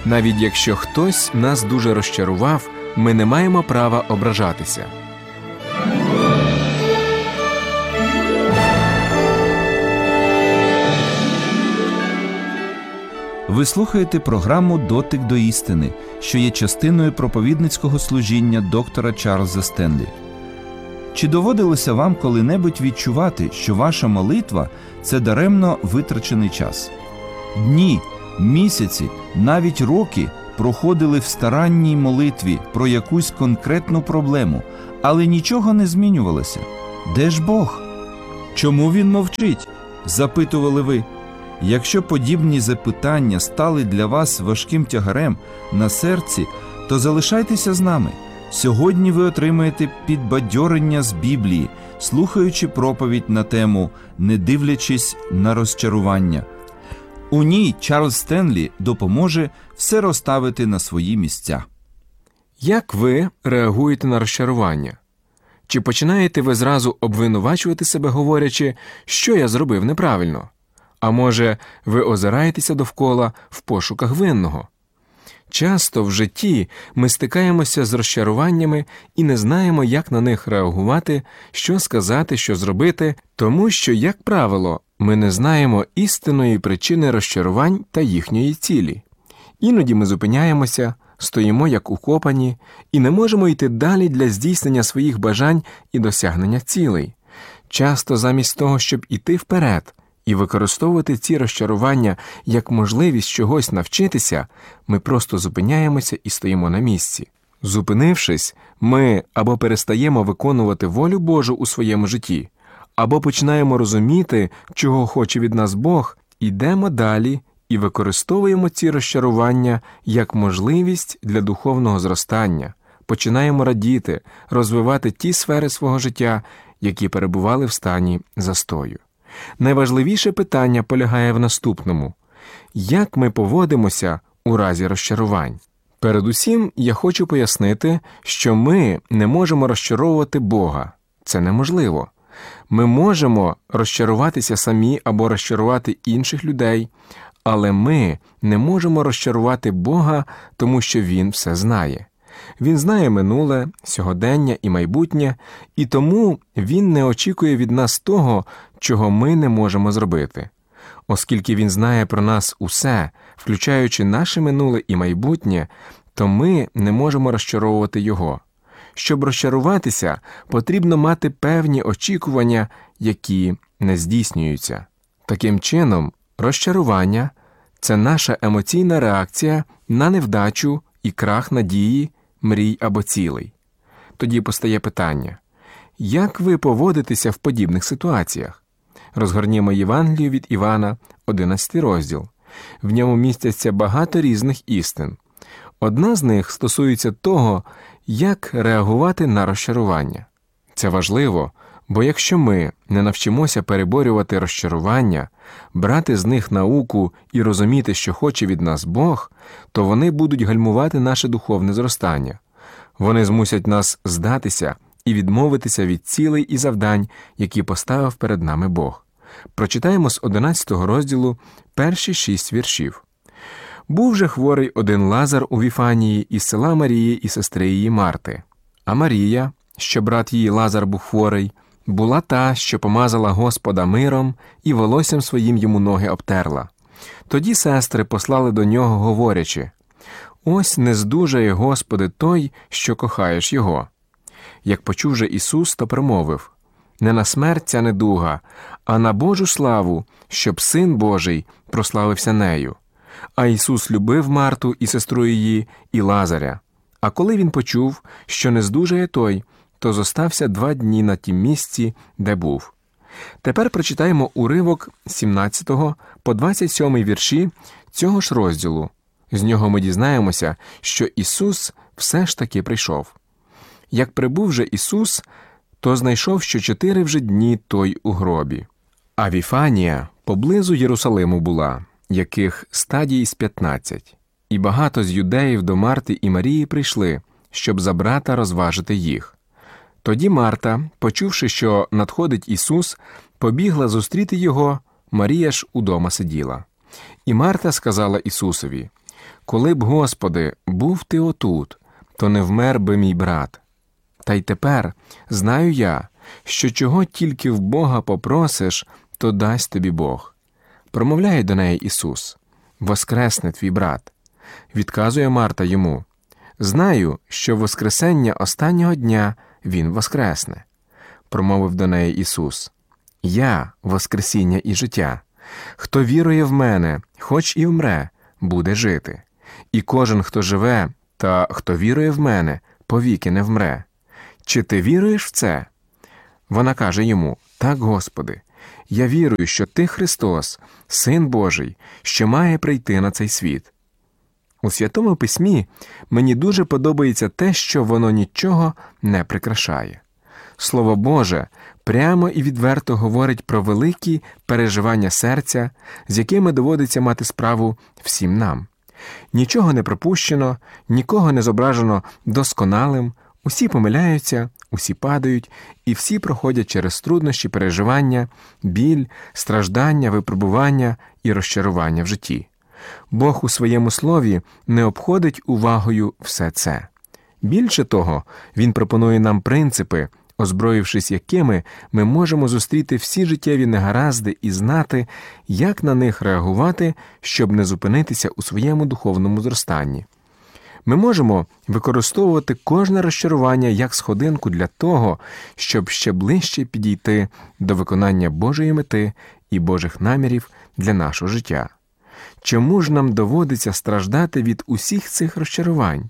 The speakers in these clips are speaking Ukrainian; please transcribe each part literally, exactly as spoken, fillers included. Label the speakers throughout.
Speaker 1: Навіть якщо хтось нас дуже розчарував, ми не маємо права ображатися.
Speaker 2: Ви слухаєте програму «Дотик до істини», що є частиною проповідницького служіння доктора Чарльза Стенлі. Чи доводилося вам коли-небудь відчувати, що ваша молитва – це даремно витрачений час? Дні, місяці, навіть роки проходили в старанній молитві про якусь конкретну проблему, але нічого не змінювалося. Де ж Бог? Чому Він мовчить? Запитували ви. Якщо подібні запитання стали для вас важким тягарем на серці, то залишайтеся з нами. Сьогодні ви отримаєте підбадьорення з Біблії, слухаючи проповідь на тему «Не дивлячись на розчарування». У ній Чарльз Стенлі допоможе все розставити на свої місця.
Speaker 1: Як ви реагуєте на розчарування? Чи починаєте ви зразу обвинувачувати себе, говорячи, що я зробив неправильно? А може, ви озираєтеся довкола в пошуках винного? Часто в житті ми стикаємося з розчаруваннями і не знаємо, як на них реагувати, що сказати, що зробити, тому що, як правило, ми не знаємо істинної причини розчарувань та їхньої цілі. Іноді ми зупиняємося, стоїмо як укопані і не можемо йти далі для здійснення своїх бажань і досягнення цілей. Часто замість того, щоб іти вперед і використовувати ці розчарування як можливість чогось навчитися, ми просто зупиняємося і стоїмо на місці. Зупинившись, ми або перестаємо виконувати волю Божу у своєму житті, або починаємо розуміти, чого хоче від нас Бог, ідемо далі і використовуємо ці розчарування як можливість для духовного зростання, починаємо радіти, розвивати ті сфери свого життя, які перебували в стані застою. Найважливіше питання полягає в наступному. Як ми поводимося у разі розчарувань? Передусім, я хочу пояснити, що ми не можемо розчаровувати Бога. Це неможливо. Ми можемо розчаруватися самі або розчарувати інших людей, але ми не можемо розчарувати Бога, тому що Він все знає. Він знає минуле, сьогодення і майбутнє, і тому Він не очікує від нас того, чого ми не можемо зробити. Оскільки Він знає про нас усе, включаючи наше минуле і майбутнє, то ми не можемо розчаровувати Його. Щоб розчаруватися, потрібно мати певні очікування, які не здійснюються. Таким чином, розчарування – це наша емоційна реакція на невдачу і крах надії, мрій або цілей. Тоді постає питання, як ви поводитеся в подібних ситуаціях? Розгорнімо Євангелію від Івана, одинадцятий розділ. В ньому містяться багато різних істин. Одна з них стосується того, як реагувати на розчарування. Це важливо, бо якщо ми не навчимося переборювати розчарування, брати з них науку і розуміти, що хоче від нас Бог, то вони будуть гальмувати наше духовне зростання. Вони змусять нас здатися і відмовитися від цілей і завдань, які поставив перед нами Бог. Прочитаємо з одинадцятого розділу перші шість віршів. «Був же хворий один Лазар у Віфанії із села Марії і сестри її Марти. А Марія, що брат її Лазар був хворий, була та, що помазала Господа миром і волоссям своїм йому ноги обтерла. Тоді сестри послали до нього, говорячи, «Ось не здужає, Господи, той, що кохаєш його». Як почув же Ісус, то промовив, «Не на смерть ця недуга, а на Божу славу, щоб Син Божий прославився нею». А Ісус любив Марту і сестру її, і Лазаря. А коли він почув, що не здужає той, то зостався два дні на тім місці, де був. Тепер прочитаємо уривок з сімнадцятого по двадцять сьомий вірші цього ж розділу. З нього ми дізнаємося, що Ісус все ж таки прийшов. Як прибув же Ісус, то знайшов, що чотири вже дні той у гробі. А Віфанія поблизу Єрусалиму була, яких стадій з п'ятнадцять. І багато з юдеїв до Марти і Марії прийшли, щоб за брата розважити їх. Тоді Марта, почувши, що надходить Ісус, побігла зустріти його, Марія ж удома сиділа. І Марта сказала Ісусові, Коли б, Господи, був Ти отут, то не вмер би мій брат. Та й тепер знаю я, що чого тільки в Бога попросиш, то дасть тобі Бог. Промовляє до неї Ісус: «Воскресне твій брат». Відказує Марта йому: «Знаю, що в воскресення останнього дня він воскресне». Промовив до неї Ісус: «Я – воскресіння і життя. Хто вірує в мене, хоч і вмре, буде жити. І кожен, хто живе, та хто вірує в мене, повіки не вмре. Чи ти віруєш в це?» Вона каже йому: «Так, Господи, я вірую, що Ти Христос, Син Божий, що має прийти на цей світ». У Святому Письмі мені дуже подобається те, що воно нічого не прикрашає. Слово Боже прямо і відверто говорить про великі переживання серця, з якими доводиться мати справу всім нам. Нічого не пропущено, нікого не зображено досконалим, усі помиляються, усі падають, і всі проходять через труднощі переживання, біль, страждання, випробування і розчарування в житті. Бог у своєму слові не обходить увагою все це. Більше того, Він пропонує нам принципи, озброївшись якими ми можемо зустріти всі життєві негаразди і знати, як на них реагувати, щоб не зупинитися у своєму духовному зростанні. Ми можемо використовувати кожне розчарування як сходинку для того, щоб ще ближче підійти до виконання Божої мети і Божих намірів для нашого життя. Чому ж нам доводиться страждати від усіх цих розчарувань?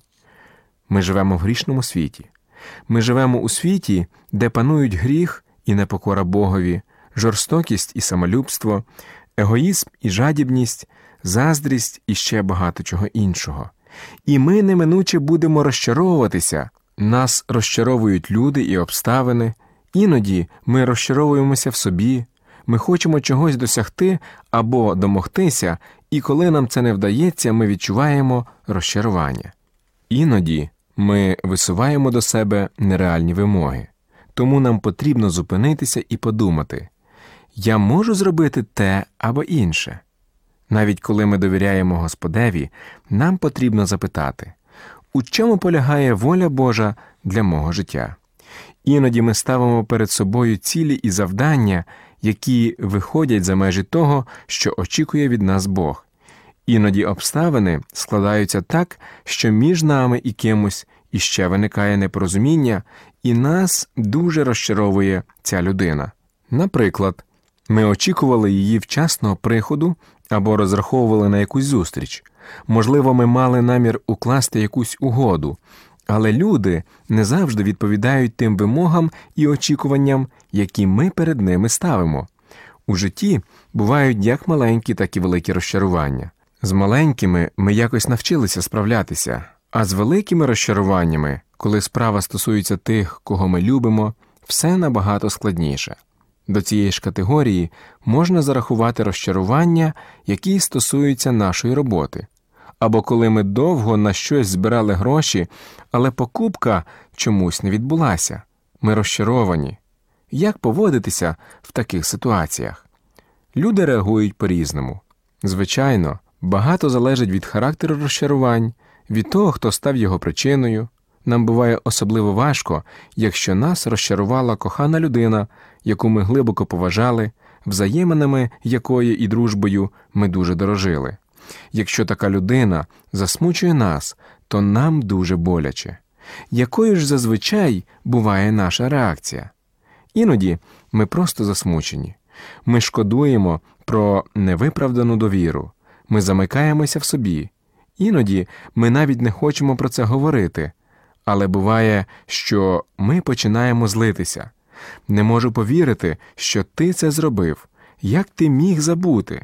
Speaker 1: Ми живемо в грішному світі. Ми живемо у світі, де панують гріх і непокора Богові, жорстокість і самолюбство, егоїзм і жадібність, заздрість і ще багато чого іншого. І ми неминуче будемо розчаровуватися. Нас розчаровують люди і обставини. Іноді ми розчаровуємося в собі, ми хочемо чогось досягти або домогтися, і коли нам це не вдається, ми відчуваємо розчарування. Іноді ми висуваємо до себе нереальні вимоги. Тому нам потрібно зупинитися і подумати: я можу зробити те або інше? Навіть коли ми довіряємо Господеві, нам потрібно запитати: у чому полягає воля Божа для мого життя? Іноді ми ставимо перед собою цілі і завдання, які виходять за межі того, що очікує від нас Бог. Іноді обставини складаються так, що між нами і кимось іще виникає непорозуміння, і нас дуже розчаровує ця людина. Наприклад, ми очікували її вчасного приходу або розраховували на якусь зустріч. Можливо, ми мали намір укласти якусь угоду, але люди не завжди відповідають тим вимогам і очікуванням, які ми перед ними ставимо. У житті бувають як маленькі, так і великі розчарування. З маленькими ми якось навчилися справлятися, а з великими розчаруваннями, коли справа стосується тих, кого ми любимо, все набагато складніше. До цієї ж категорії можна зарахувати розчарування, які стосуються нашої роботи. Або коли ми довго на щось збирали гроші, але покупка чомусь не відбулася. Ми розчаровані. Як поводитися в таких ситуаціях? Люди реагують по-різному. Звичайно, багато залежить від характеру розчарувань, від того, хто став його причиною. Нам буває особливо важко, якщо нас розчарувала кохана людина, яку ми глибоко поважали, взаєминами якої і дружбою ми дуже дорожили. Якщо така людина засмучує нас, то нам дуже боляче. Якою ж зазвичай буває наша реакція? Іноді ми просто засмучені. Ми шкодуємо про невиправдану довіру. Ми замикаємося в собі. Іноді ми навіть не хочемо про це говорити. Але буває, що ми починаємо злитися. Не можу повірити, що ти це зробив. Як ти міг забути?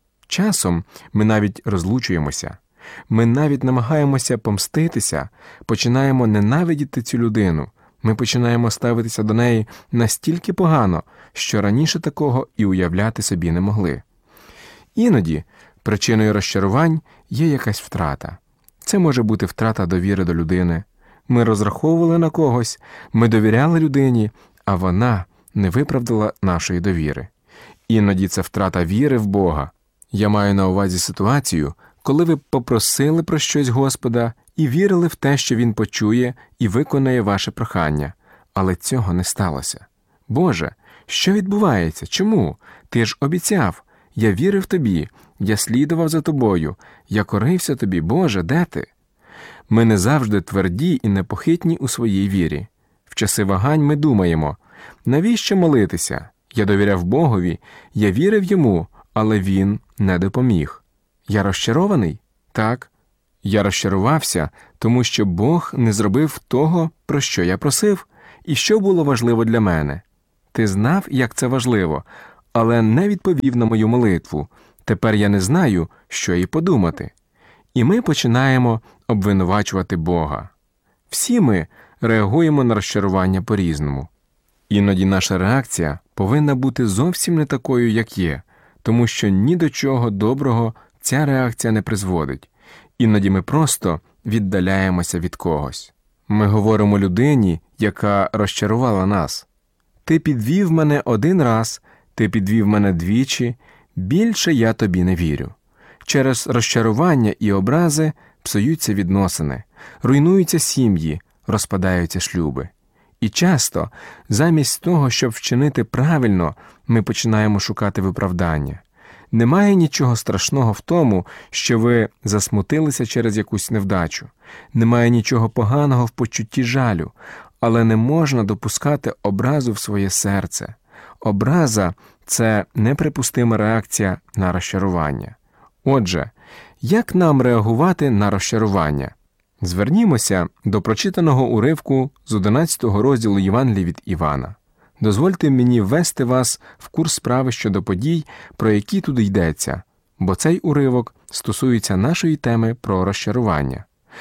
Speaker 1: Часом ми навіть розлучуємося. Ми навіть намагаємося помститися, починаємо ненавидіти цю людину. Ми починаємо ставитися до неї настільки погано, що раніше такого і уявляти собі не могли. Іноді причиною розчарувань є якась втрата. Це може бути втрата довіри до людини. Ми розраховували на когось, ми довіряли людині, а вона не виправдала нашої довіри. Іноді це втрата віри в Бога. Я маю на увазі ситуацію, коли ви попросили про щось Господа і вірили в те, що Він почує і виконає ваше прохання, але цього не сталося. Боже, що відбувається? Чому? Ти ж обіцяв. Я вірив Тобі, я слідував за Тобою, я корився Тобі. Боже, де Ти? Ми не завжди тверді і непохитні у своїй вірі. В часи вагань ми думаємо, навіщо молитися? Я довіряв Богові, я вірив Йому, але Він не допоміг. Я розчарований? Так. Я розчарувався, тому що Бог не зробив того, про що я просив, і що було важливо для мене. Ти знав, як це важливо, але не відповів на мою молитву. Тепер я не знаю, що їй подумати. І ми починаємо обвинувачувати Бога. Всі ми реагуємо на розчарування по-різному. Іноді наша реакція повинна бути зовсім не такою, як є, тому що ні до чого доброго ця реакція не призводить. Іноді ми просто віддаляємося від когось. Ми говоримо людині, яка розчарувала нас: «Ти підвів мене один раз, ти підвів мене двічі, більше я тобі не вірю». Через розчарування і образи псуються відносини, руйнуються сім'ї, розпадаються шлюби. І часто, замість того, щоб вчинити правильно, ми починаємо шукати виправдання. Немає нічого страшного в тому, що ви засмутилися через якусь невдачу. Немає нічого поганого в почутті жалю, але не можна допускати образу в своє серце. Образа – це неприпустима реакція на розчарування. Отже, як нам реагувати на розчарування? Звернімося до прочитаного уривку з одинадцятого розділу Євангелія від Івана. Дозвольте мені ввести вас в курс справи щодо подій, про які тут йдеться, бо цей уривок стосується нашої теми про розчарування.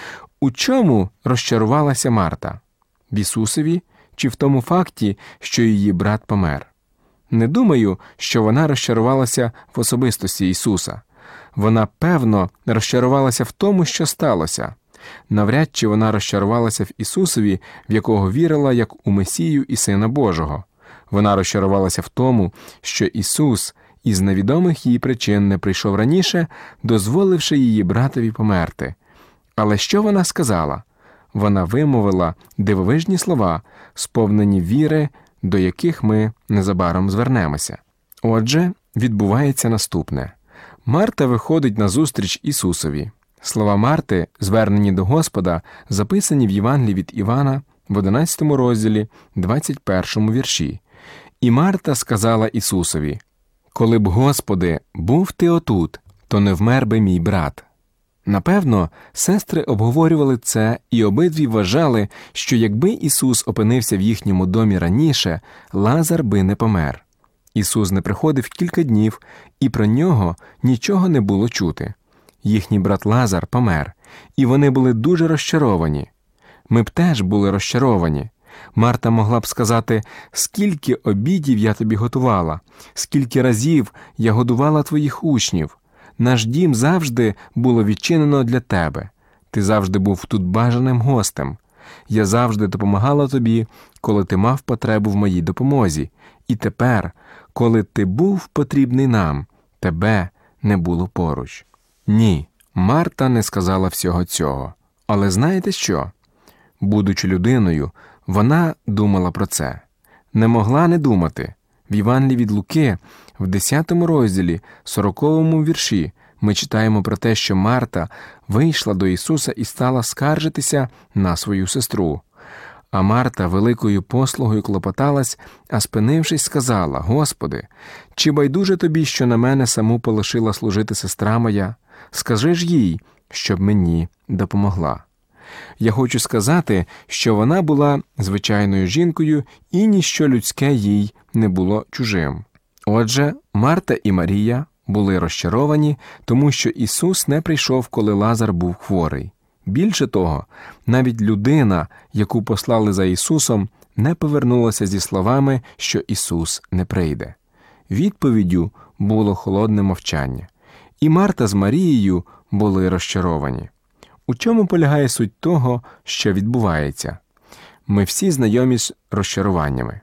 Speaker 1: У чому розчарувалася Марта? В Ісусові чи в тому факті, що її брат помер? Не думаю, що вона розчарувалася в особистості Ісуса. Вона, певно, розчарувалася в тому, що сталося. Навряд чи вона розчарувалася в Ісусові, в якого вірила як у Месію і Сина Божого. Вона розчарувалася в тому, що Ісус із невідомих їй причин не прийшов раніше, дозволивши її братові померти. Але що вона сказала? Вона вимовила дивовижні слова, сповнені віри, до яких ми незабаром звернемося. Отже, відбувається наступне. Марта виходить назустріч Ісусові. Слова Марти, звернені до Господа, записані в Євангелії від Івана в одинадцятому розділі, двадцять першому вірші. «І Марта сказала Ісусові: коли б, Господи, був ти отут, то не вмер би мій брат». Напевно, сестри обговорювали це і обидві вважали, що якби Ісус опинився в їхньому домі раніше, Лазар би не помер. Ісус не приходив кілька днів, і про нього нічого не було чути. Їхній брат Лазар помер, і вони були дуже розчаровані. Ми б теж були розчаровані. Марта могла б сказати: «Скільки обідів я тобі готувала, скільки разів я годувала твоїх учнів. Наш дім завжди було відчинено для тебе. Ти завжди був тут бажаним гостем. Я завжди допомагала тобі, коли ти мав потребу в моїй допомозі. І тепер, коли ти був потрібний нам, тебе не було поруч». Ні, Марта не сказала всього цього. Але знаєте що? Будучи людиною, вона думала про це. Не могла не думати. В Євангелії від Луки, в десятому розділі, сороковому вірші, ми читаємо про те, що Марта вийшла до Ісуса і стала скаржитися на свою сестру. А Марта великою послугою клопоталась, а спинившись, сказала: «Господи, чи байдуже тобі, що на мене саму полишила служити сестра моя? Скажи ж їй, щоб мені допомогла». Я хочу сказати, що вона була звичайною жінкою, і ніщо людське їй не було чужим. Отже, Марта і Марія були розчаровані, тому що Ісус не прийшов, коли Лазар був хворий. Більше того, навіть людина, яку послали за Ісусом, не повернулася зі словами, що Ісус не прийде. Відповіддю було холодне мовчання. І Марта з Марією були розчаровані. У чому полягає суть того, що відбувається? Ми всі знайомі з розчаруваннями.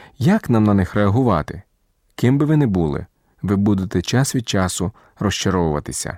Speaker 1: Як нам на них реагувати? Ким би ви не були, ви будете час від часу розчаровуватися.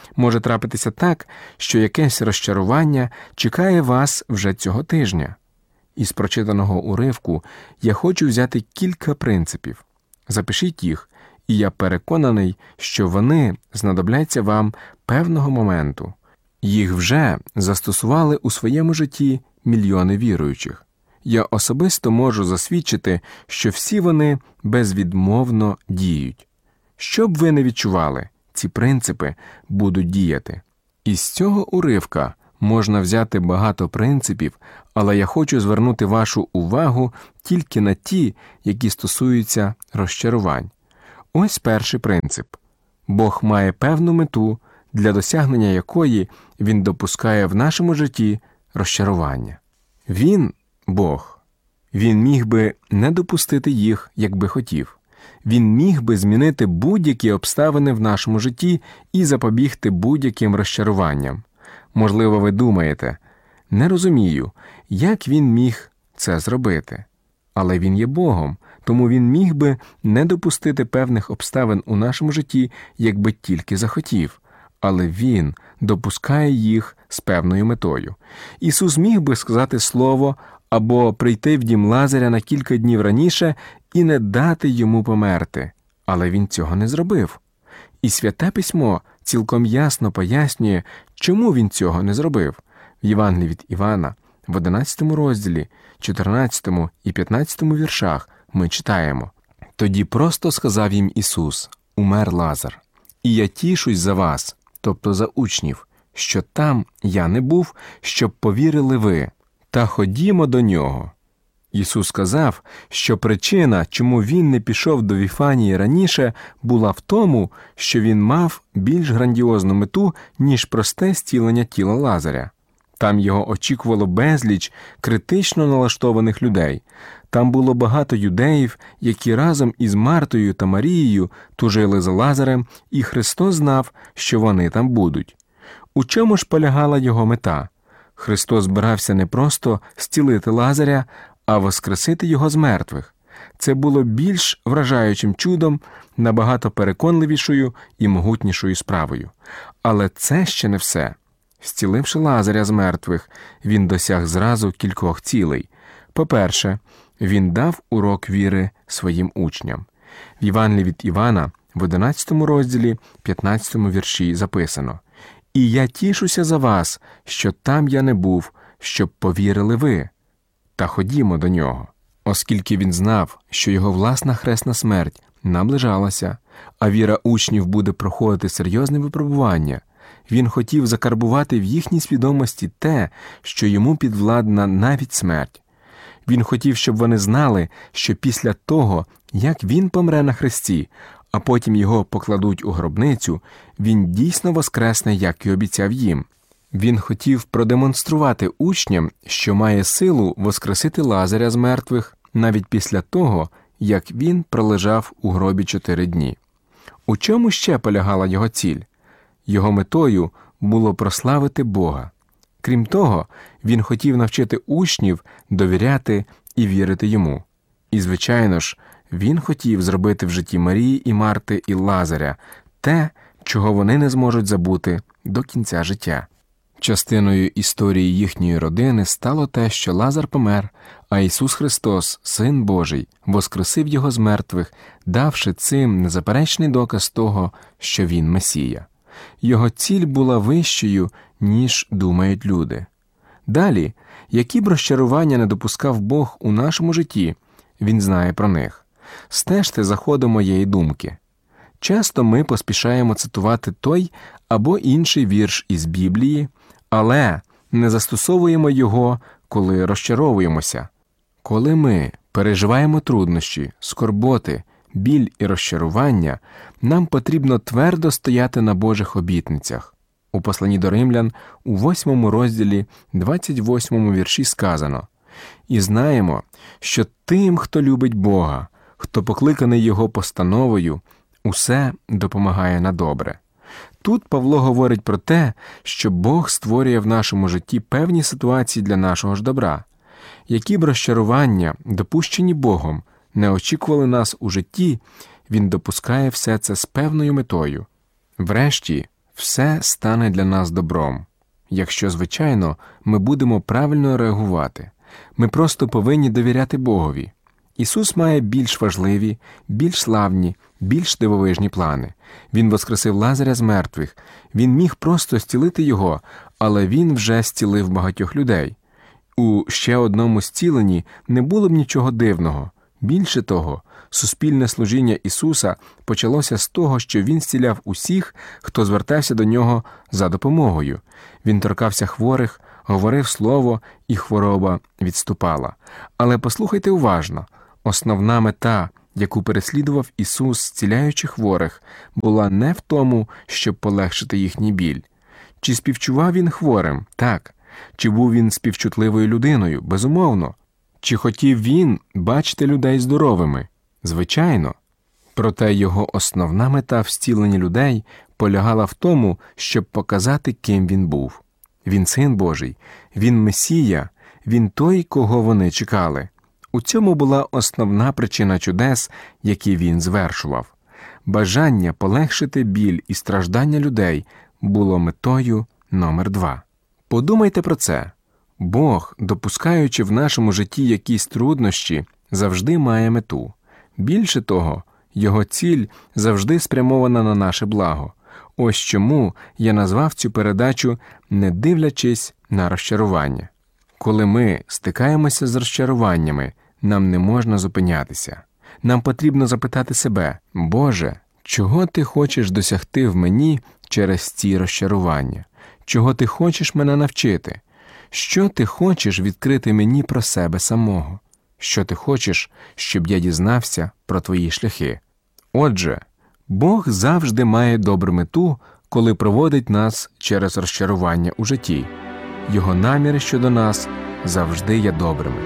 Speaker 1: може трапитися так, що якесь розчарування чекає вас вже цього тижня. Із прочитаного уривку я хочу взяти кілька принципів. Запишіть їх, і я переконаний, що вони знадобляться вам певного моменту. Їх вже застосували у своєму житті мільйони віруючих. Я особисто можу засвідчити, що всі вони безвідмовно діють. Що б ви не відчували, ці принципи будуть діяти. Із цього уривка можна взяти багато принципів, але я хочу звернути вашу увагу тільки на ті, які стосуються розчарувань. Ось перший принцип. Бог має певну мету, для досягнення якої Він допускає в нашому житті розчарування. Він – Бог. Він міг би не допустити їх, якби хотів. Він міг би змінити будь-які обставини в нашому житті і запобігти будь-яким розчаруванням. Можливо, ви думаєте, не розумію, як він міг це зробити. Але він є Богом, тому він міг би не допустити певних обставин у нашому житті, якби тільки захотів. Але він допускає їх з певною метою. Ісус міг би сказати слово або прийти в дім Лазаря на кілька днів раніше і не дати йому померти. Але він цього не зробив. І Святе Письмо цілком ясно пояснює, чому він цього не зробив. В Євангелії від Івана, в одинадцятому розділі, чотирнадцятому і п'ятнадцятому віршах ми читаємо: «Тоді просто сказав їм Ісус: умер Лазар, і я тішусь за вас, тобто за учнів, що там я не був, щоб повірили ви, та ходімо до нього». Ісус сказав, що причина, чому він не пішов до Віфанії раніше, була в тому, що він мав більш грандіозну мету, ніж просте зцілення тіла Лазаря. Там його очікувало безліч критично налаштованих людей. Там було багато юдеїв, які разом із Мартою та Марією тужили за Лазарем, і Христос знав, що вони там будуть. У чому ж полягала його мета? Христос збирався не просто зцілити Лазаря, а воскресити його з мертвих. Це було більш вражаючим чудом, набагато переконливішою і могутнішою справою. Але це ще не все. Зціливши Лазаря з мертвих, він досяг зразу кількох цілей. По-перше, він дав урок віри своїм учням. В Євангелії від Івана, в одинадцятому розділі, п'ятнадцятому вірші записано: «І я тішуся за вас, що там я не був, щоб повірили ви. Та ходімо до нього». Оскільки він знав, що його власна хресна смерть наближалася, а віра учнів буде проходити серйозне випробування, він хотів закарбувати в їхній свідомості те, що йому підвладна навіть смерть. Він хотів, щоб вони знали, що після того, як він помре на хресті, а потім його покладуть у гробницю, він дійсно воскресне, як і обіцяв їм. Він хотів продемонструвати учням, що має силу воскресити Лазаря з мертвих навіть після того, як він пролежав у гробі чотири дні. У чому ще полягала його ціль? Його метою було прославити Бога. Крім того, він хотів навчити учнів довіряти і вірити йому. І, звичайно ж, він хотів зробити в житті Марії і Марти і Лазаря те, чого вони не зможуть забути до кінця життя. Частиною історії їхньої родини стало те, що Лазар помер, а Ісус Христос, Син Божий, воскресив його з мертвих, давши цим незаперечний доказ того, що він Месія. Його ціль була вищою, ніж думають люди. Далі, які б розчарування не допускав Бог у нашому житті, Він знає про них. Стежте за ходом моєї думки. Часто ми поспішаємо цитувати той або інший вірш із Біблії, але не застосовуємо його, коли розчаровуємося. Коли ми переживаємо труднощі, скорботи, біль і розчарування, нам потрібно твердо стояти на Божих обітницях. У посланні до Римлян у восьмому розділі, двадцять восьмому вірші сказано: «І знаємо, що тим, хто любить Бога, хто покликаний Його постановою, усе допомагає на добре». Тут Павло говорить про те, що Бог створює в нашому житті певні ситуації для нашого ж добра. Які б розчарування, допущені Богом, не очікували нас у житті, Він допускає все це з певною метою. Врешті, все стане для нас добром, якщо, звичайно, ми будемо правильно реагувати. Ми просто повинні довіряти Богові. Ісус має більш важливі, більш славні, більш дивовижні плани. Він воскресив Лазаря з мертвих. Він міг просто зцілити його, але Він вже зцілив багатьох людей. У ще одному зціленні не було б нічого дивного. Більше того, суспільне служіння Ісуса почалося з того, що Він зціляв усіх, хто звертався до Нього за допомогою. Він торкався хворих, говорив слово, і хвороба відступала. Але послухайте уважно, основна мета, яку переслідував Ісус, зціляючи хворих, була не в тому, щоб полегшити їхній біль. Чи співчував Він хворим? Так. Чи був Він співчутливою людиною? Безумовно. Чи хотів Він бачити людей здоровими? Звичайно. Проте Його основна мета в зціленні людей полягала в тому, щоб показати, ким Він був. Він Син Божий, Він Месія, Він той, кого вони чекали. У цьому була основна причина чудес, які Він звершував. Бажання полегшити біль і страждання людей було метою номер два. Подумайте про це. Бог, допускаючи в нашому житті якісь труднощі, завжди має мету. Більше того, Його ціль завжди спрямована на наше благо. Ось чому я назвав цю передачу «Не дивлячись на розчарування». Коли ми стикаємося з розчаруваннями, нам не можна зупинятися. Нам потрібно запитати себе: «Боже, чого Ти хочеш досягти в мені через ці розчарування? Чого Ти хочеш мене навчити? Що Ти хочеш відкрити мені про себе самого? Що Ти хочеш, щоб я дізнався про Твої шляхи?» Отже, Бог завжди має добру мету, коли проводить нас через розчарування у житті. Його наміри щодо нас завжди є добрими.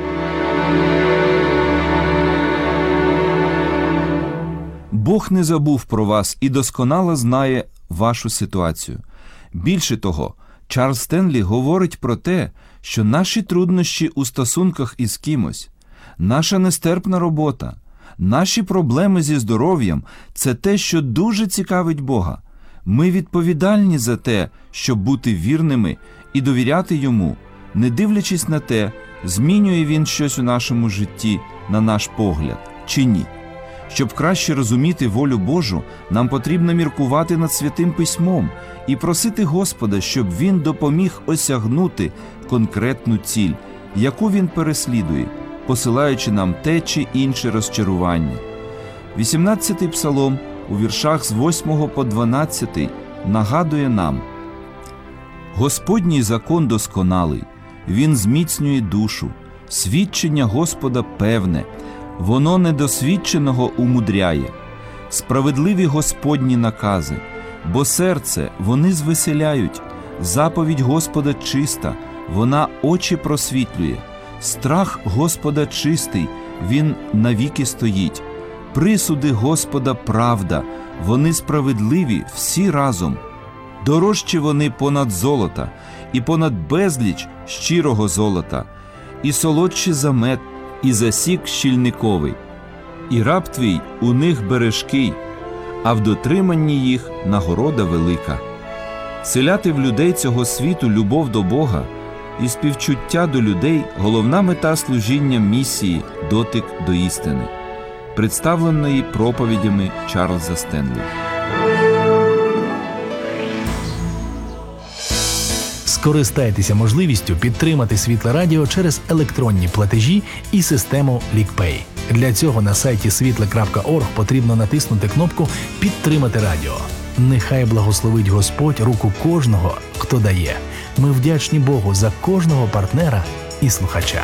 Speaker 2: Бог не забув про вас і досконало знає вашу ситуацію. Більше того, Чарльз Стенлі говорить про те, що наші труднощі у стосунках із кимось, наша нестерпна робота, наші проблеми зі здоров'ям – це те, що дуже цікавить Бога. Ми відповідальні за те, щоб бути вірними і довіряти Йому, не дивлячись на те, змінює Він щось у нашому житті, на наш погляд, чи ні. Щоб краще розуміти волю Божу, нам потрібно міркувати над Святим Письмом і просити Господа, щоб Він допоміг осягнути конкретну ціль, яку Він переслідує, посилаючи нам те чи інше розчарування. вісімнадцятий псалом у віршах з восьмого по дванадцятий нагадує нам: «Господній закон досконалий, він зміцнює душу, свідчення Господа певне, воно недосвідченого умудряє. Справедливі Господні накази, бо серце вони звеселяють, заповідь Господа чиста, вона очі просвітлює. Страх Господа чистий, він навіки стоїть. Присуди Господа правда, вони справедливі всі разом. Дорожчі вони понад золота, і понад безліч щирого золота, і солодші за мед, і за сік щільниковий. І раб твій у них бережкий, а в дотриманні їх нагорода велика». Селяти в людей цього світу любов до Бога і співчуття до людей – головна мета служіння місії «Дотик до істини», представленої проповідями Чарльза Стенлі.
Speaker 3: Скористайтеся можливістю підтримати Світле Радіо через електронні платежі і систему LinkPay. Для цього на сайті світле крапка орг потрібно натиснути кнопку «Підтримати радіо». Нехай благословить Господь руку кожного, хто дає. Ми вдячні Богу за кожного партнера і слухача.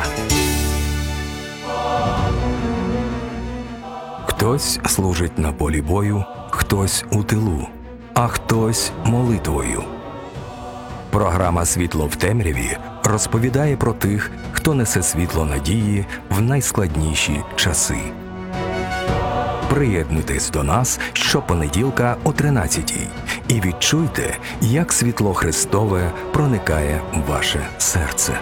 Speaker 4: Хтось служить на полі бою, хтось у тилу, а хтось молитвою. Програма «Світло в темряві» розповідає про тих, хто несе світло надії в найскладніші часи. Приєднуйтесь до нас щопонеділка о тринадцятій і відчуйте, як світло Христове проникає в ваше серце.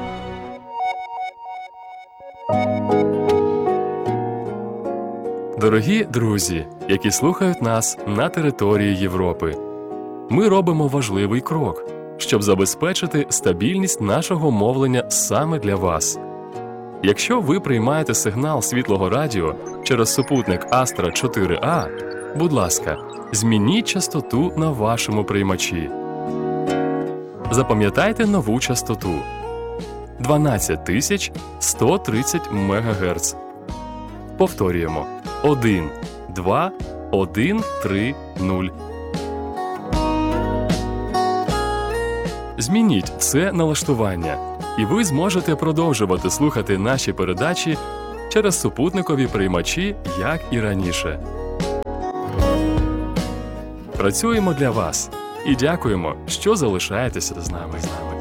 Speaker 1: Дорогі
Speaker 5: Дорогі друзі, які слухають нас на території Європи, ми робимо важливий крок, щоб забезпечити стабільність нашого мовлення саме для вас. Якщо ви приймаєте сигнал Світлого Радіо через супутник Астра чотири А, будь ласка, змініть частоту на вашому приймачі. Запам'ятайте нову частоту – дванадцять тисяч сто тридцять мегагерц. Повторюємо – один, два, один, три, нуль. Змініть це налаштування, і ви зможете продовжувати слухати наші передачі через супутникові приймачі, як і раніше. Працюємо для вас і дякуємо, що залишаєтеся з нами.